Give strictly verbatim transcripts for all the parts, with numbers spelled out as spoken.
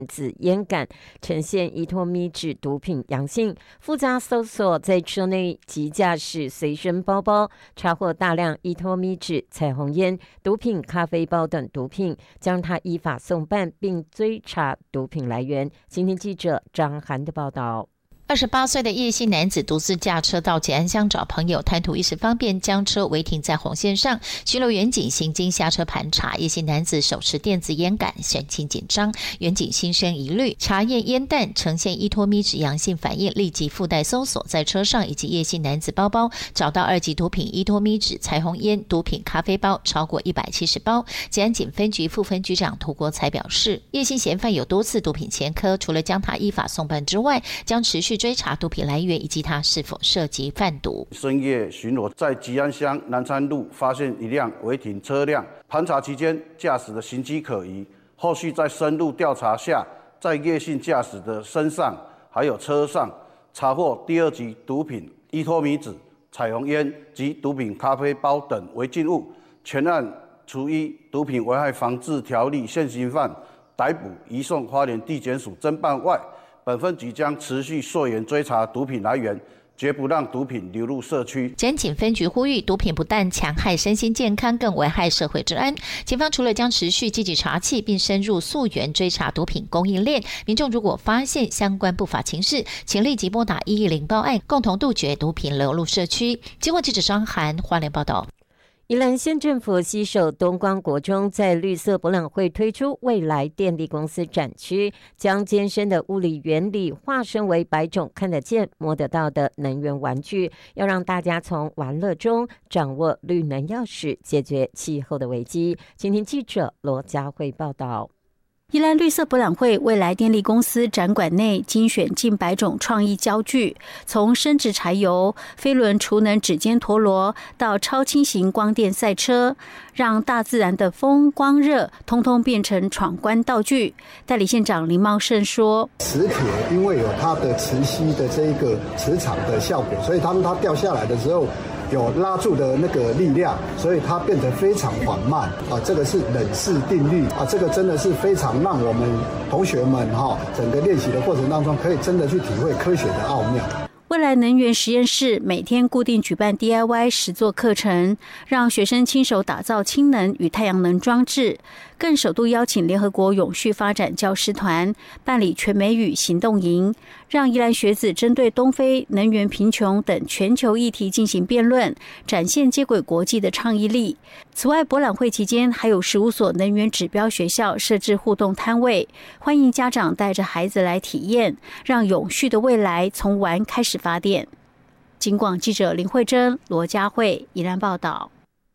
子烟感呈现依托咪酯毒品阳性，复杂搜索在车内及驾驶随身包包查获大量依托咪酯、彩虹烟、毒品咖啡包等毒品，将他依法送办并追查毒品来源。今天记者张涵的报道。 二十八岁的叶姓男子独自驾车到吉安乡找朋友，贪图一时方便，将车违停在红线上。巡逻员警行经下车盘查，叶姓男子手持电子烟杆，神情紧张。员警心生疑虑，查验烟弹呈现依托咪酯阳性反应，立即附带搜索，在车上以及叶姓男子包包找到二级毒品依托咪酯、彩虹烟、毒品咖啡包超过一百七十包。吉安警分局副分局长涂国才表示，叶姓嫌犯有多次毒品前科，除了将他依法送办之外，将持续追查毒品来源以及他是否涉及贩毒。 深夜巡逻，在吉安乡南昌路发现一辆违停车辆，盘查期间驾驶的行迹可疑，后续在深入调查下，在叶姓驾驶的身上还有车上查获第二级毒品依托咪酯、彩虹烟及毒品咖啡包等违禁物，全案除依毒品危害防治条例现行犯逮捕，移送花莲地检署侦办外，本分局将持续溯源追查毒品来源，绝不让毒品流入社区。 检警分局呼吁，毒品不但强害身心健康，更危害社会治安。警方除了将持续积极查缉，并深入溯源追查毒品供应链，民众如果发现相关不法情事，请立即拨打一一零报案，共同杜绝毒品流入社区。经过记者张涵花莲报道。 宜兰县政府携手东光国中，在绿色博览会推出未来电力公司展区，将艰深的物理原理化身为百种看得见、摸得到的能源玩具，要让大家从玩乐中掌握绿能钥匙，解决气候的危机。今天记者罗佳慧报道。 宜兰绿色博览会未来电力公司展馆内精选近百种创意教具，从生质柴油、飞轮储能指尖陀螺到超轻型光电赛车，让大自然的风光热通通变成闯关道具。代理县长林茂胜说， 磁铁因为有它的磁吸的这一个磁场的效果，所以当它掉下来的时候有拉住的那个力量，所以它变得非常缓慢啊，这个是冷式定律啊，这个真的是非常让我们同学们哈，整个练习的过程当中，可以真的去体会科学的奥妙。 未来能源实验室每天固定举办 D I Y 实作课程，让学生亲手打造氢能与太阳能装置，更首度邀请联合国永续发展教师团办理全美语行动营，让宜兰学子针对东非、能源贫穷等全球议题进行辩论，展现接轨国际的倡议力。此外，博览会期间还有十五所能源指标学校设置互动摊位，欢迎家长带着孩子来体验，让永续的未来从玩开始发电。警广记者林慧珍、罗佳慧宜兰报道。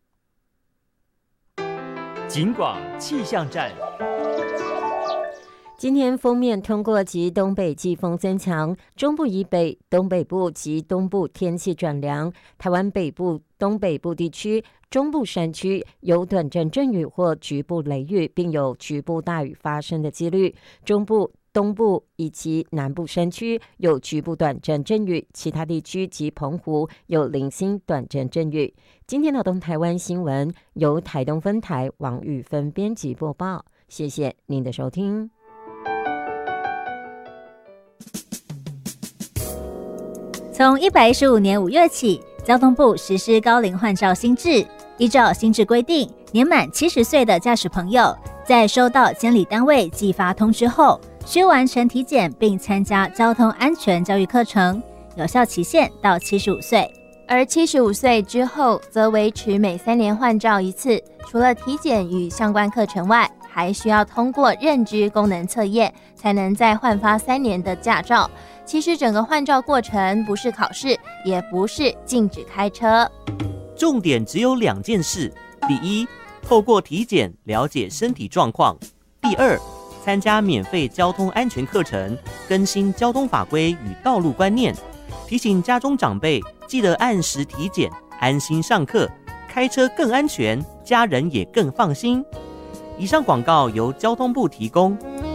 警广气象站。 今天锋面通过及东北季风增强，中部以北、东北部及东部天气转凉，台湾北部、东北部地区、中部山区有短暂阵雨或局部雷雨，并有局部大雨发生的几率。中部、东部以及南部山区有局部短暂阵雨，其他地区及澎湖有零星短暂阵雨。今天的东台湾新闻由台东分台王玉芬编辑播报，谢谢您的收听。 从一百一十五年五月起，交通部实施高龄换照新制。依照新制规定，年满七十岁的驾驶朋友，在收到监理单位寄发通知后，需完成体检并参加交通安全教育课程，有效期限到七十五岁。 而七十五岁之后，则维持每三年换照一次。除了体检与相关课程外，还需要通过认知功能测验，才能再换发三年的驾照。其实整个换照过程不是考试，也不是禁止开车。 重点只有两件事：第一，透过体检了解身体状况；第二，参加免费交通安全课程，更新交通法规与道路观念。提醒家中长辈记得按时体检，安心上课，开车更安全，家人也更放心。以上广告由交通部提供。